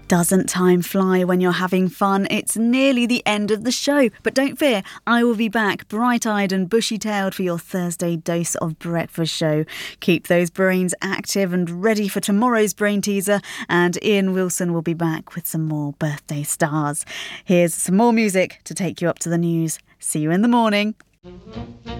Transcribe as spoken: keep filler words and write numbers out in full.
Doesn't time fly when you're having fun? It's nearly the end of the show. But don't fear, I will be back bright-eyed and bushy-tailed for your Thursday dose of breakfast show. Keep those brains active and ready for tomorrow's brain teaser. And Ian Wilson will be back with some more birthday stars. Here's some more music to take you up to the news. See you in the morning.